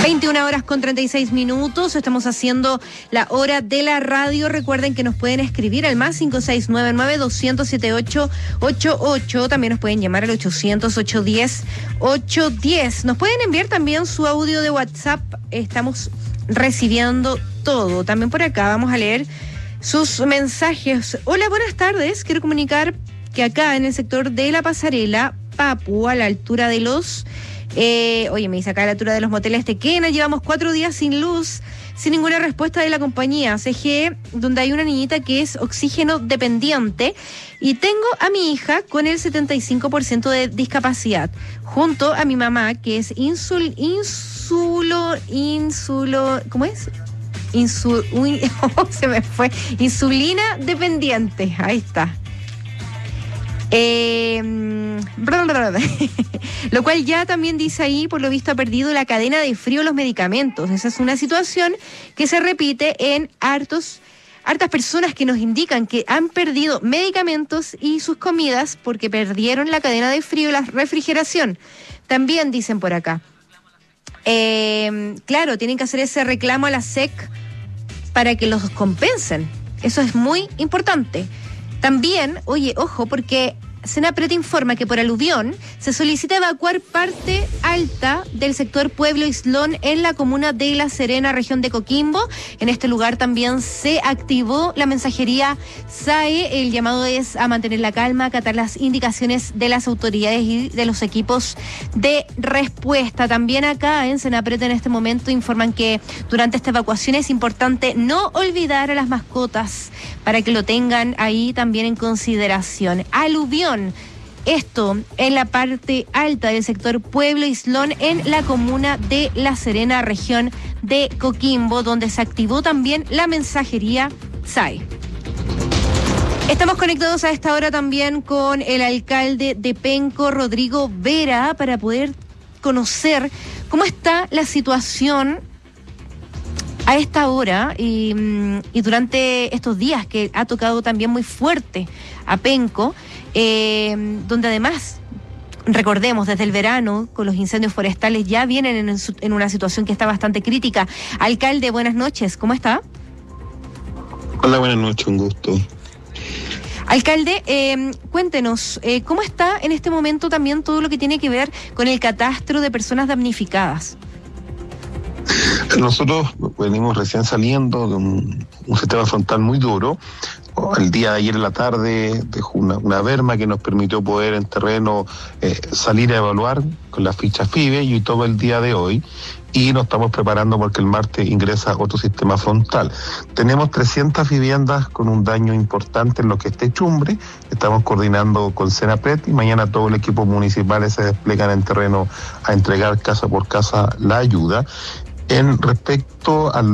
21:36. Estamos haciendo la hora de la radio. Recuerden que nos pueden escribir al más 5699-200-7888. También nos pueden llamar al 800-810-810. Nos pueden enviar también su audio de WhatsApp. Estamos recibiendo todo. También por acá vamos a leer sus mensajes. Hola, buenas tardes. Quiero comunicar que acá en el sector de la Pasarela, Papu, a la altura de los... me dice acá a la altura de los moteles Tequena, llevamos 4 días sin luz, sin ninguna respuesta de la compañía CGE, donde hay una niñita que es oxígeno dependiente, y tengo a mi hija con el 75% de discapacidad, junto a mi mamá que es ¿cómo es? Se me fue. Insulina dependiente, ahí está. Lo cual ya también dice ahí, por lo visto ha perdido la cadena de frío de los medicamentos. Esa es una situación que se repite en hartas personas que nos indican que han perdido medicamentos y sus comidas porque perdieron la cadena de frío y la refrigeración. También dicen por acá, claro, tienen que hacer ese reclamo a la SEC para que los compensen. Eso es muy importante. También, ojo, porque Senapred informa que por aluvión se solicita evacuar parte alta del sector Pueblo Islón en la comuna de La Serena, región de Coquimbo. En este lugar también se activó la mensajería SAE. El llamado es a mantener la calma, acatar las indicaciones de las autoridades y de los equipos de respuesta. También acá en Senapred en este momento informan que durante esta evacuación es importante no olvidar a las mascotas para que lo tengan ahí también en consideración. Aluvión. Esto en la parte alta del sector Pueblo Islón en la comuna de La Serena, región de Coquimbo, donde se activó también la mensajería SAE. Estamos conectados a esta hora también con el alcalde de Penco, Rodrigo Vera, para poder conocer cómo está la situación a esta hora y durante estos días que ha tocado también muy fuerte a Penco, donde además, recordemos, desde el verano, con los incendios forestales ya vienen en una situación que está bastante crítica. Alcalde, buenas noches, ¿cómo está? Hola, buenas noches, un gusto. Alcalde, cuéntenos, ¿cómo está en este momento también todo lo que tiene que ver con el catastro de personas damnificadas? Nosotros venimos recién saliendo de un sistema frontal muy duro. El día de ayer en la tarde dejó una berma que nos permitió poder en terreno salir a evaluar con las fichas FIBE y todo el día de hoy. Y nos estamos preparando porque el martes ingresa otro sistema frontal. Tenemos 300 viviendas con un daño importante en lo que es techumbre. Estamos coordinando con Senapred y mañana todo el equipo municipal se desplegan en terreno a entregar casa por casa la ayuda. En respecto a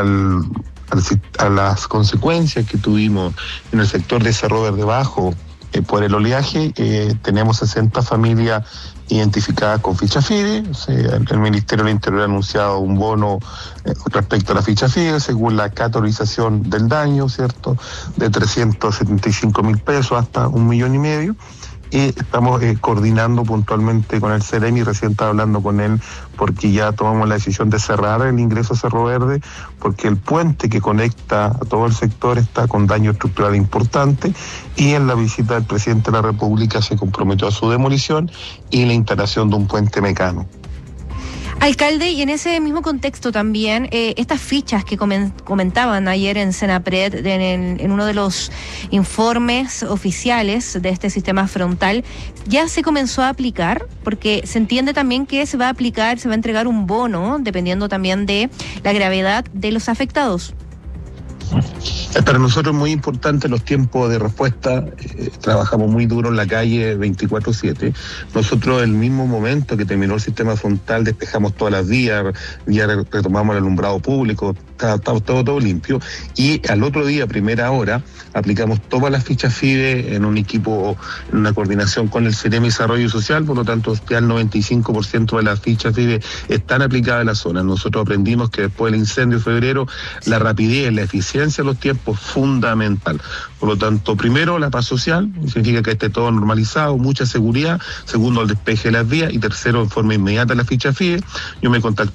las consecuencias que tuvimos en el sector de Cerro Verde Bajo por el oleaje, tenemos 60 familias identificadas con ficha FIDE. El Ministerio del Interior ha anunciado un bono respecto a la ficha FIDE según la categorización del daño, ¿cierto? De 375.000 pesos hasta 1,5 millones. Y estamos coordinando puntualmente con el CEREMI, recién estaba hablando con él porque ya tomamos la decisión de cerrar el ingreso a Cerro Verde porque el puente que conecta a todo el sector está con daño estructural importante y en la visita del presidente de la República se comprometió a su demolición y la instalación de un puente mecano. Alcalde, y en ese mismo contexto también, estas fichas que comentaban ayer en Senapred, en uno de los informes oficiales de este sistema frontal, ¿ya se comenzó a aplicar? Porque se entiende también que se va a aplicar, se va a entregar un bono, dependiendo también de la gravedad de los afectados. Para nosotros es muy importante los tiempos de respuesta. Trabajamos muy duro en la calle 24/7. Nosotros el mismo momento que terminó el sistema frontal despejamos todas las vías, ya retomamos el alumbrado público, está todo limpio. Y al otro día, primera hora, aplicamos todas las fichas FIDE en un equipo, en una coordinación con el CEREMI Desarrollo Social. Por lo tanto, ya el 95% de las fichas FIDE están aplicadas en la zona. Nosotros aprendimos que después del incendio de febrero, la rapidez, la eficiencia de los tiempos fundamental. Por lo tanto, primero, la paz social, significa que esté todo normalizado, mucha seguridad. Segundo, el despeje de las vías. Y tercero, en forma inmediata, la ficha FIDE. Yo me contacté